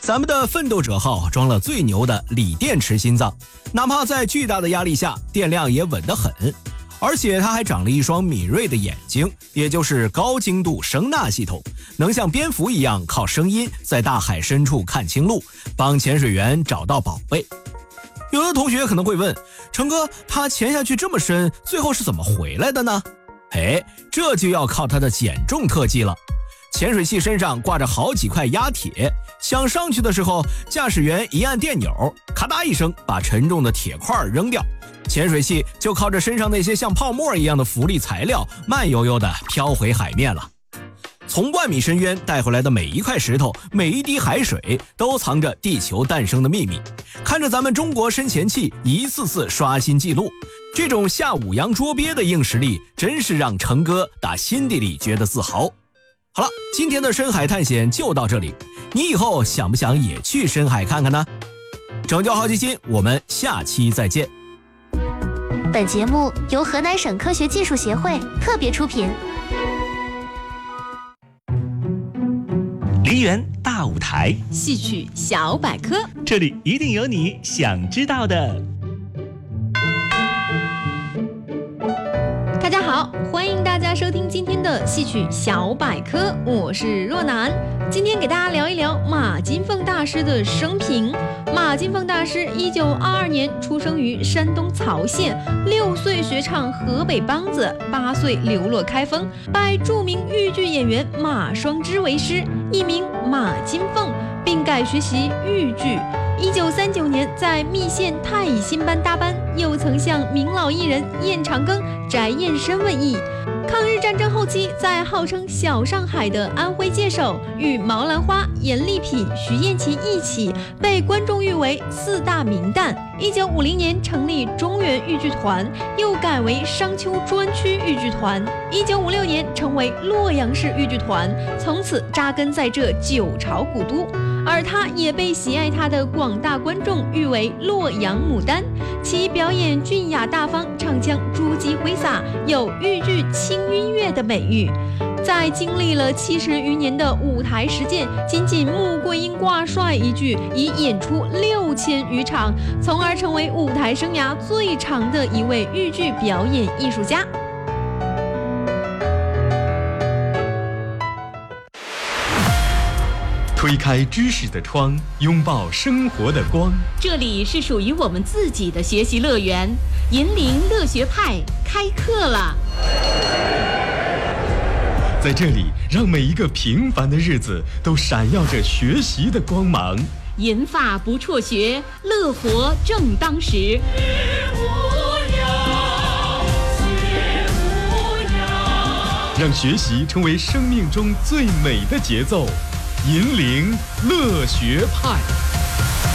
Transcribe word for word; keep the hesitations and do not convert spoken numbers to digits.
咱们的奋斗者号装了最牛的锂电池心脏，哪怕在巨大的压力下，电量也稳得很。而且它还长了一双敏锐的眼睛，也就是高精度声纳系统，能像蝙蝠一样靠声音在大海深处看清路，帮潜水员找到宝贝。有的同学可能会问，成哥，他潜下去这么深，最后是怎么回来的呢？哎，这就要靠它的减重特技了。潜水器身上挂着好几块压铁，想上去的时候，驾驶员一按电钮，咔嗒一声把沉重的铁块扔掉，潜水器就靠着身上那些像泡沫一样的浮力材料，慢悠悠地飘回海面了。从万米深渊带回来的每一块石头，每一滴海水，都藏着地球诞生的秘密。看着咱们中国深潜器一次次刷新纪录，这种下五洋捉鳖的硬实力，真是让成哥打心底里觉得自豪。好了，今天的深海探险就到这里，你以后想不想也去深海看看呢？拯救好奇心，我们下期再见。 本节目由河南省科学技术协会特别出品。 梨园大舞台， 戏曲小百科， 这里一定有你想知道的。 大家好，欢迎大家收听今天的戏曲小百科，我是若楠。今天给大家聊一聊马金凤大师的生平。马金凤大师一九二二年出生于山东曹县，六岁学唱河北梆子，八岁流落开封，拜著名豫剧演员马双之为师，艺名马金凤，并改学习豫剧。一九三九年在密县太乙新班搭班，又曾向名老艺人燕长庚、翟燕深问艺。抗日战争后期，在号称小上海的安徽界首，与毛兰花、严丽圮、徐燕琪一起被观众誉为四大名旦。一九五零年成立中原豫剧团，又改为商丘专区豫剧团。一九五六年成为洛阳市豫剧团，从此扎根在这九朝古都。而他也被喜爱他的广大观众誉为洛阳牡丹，其表演俊雅大方，唱腔珠玑挥洒，有豫剧轻音乐的美誉。在经历了七十余年的舞台实践，仅仅穆桂英挂帅一剧已演出六千余场，从而成为舞台生涯最长的一位豫剧表演艺术家。 推开知识的窗，拥抱生活的光。 这里是属于我们自己的学习乐园，银铃乐学派开课了。 在这里，让每一个平凡的日子都闪耀着学习的光芒。 银发不辍学，乐活正当时。 让学习成为生命中最美的节奏。银铃乐学派。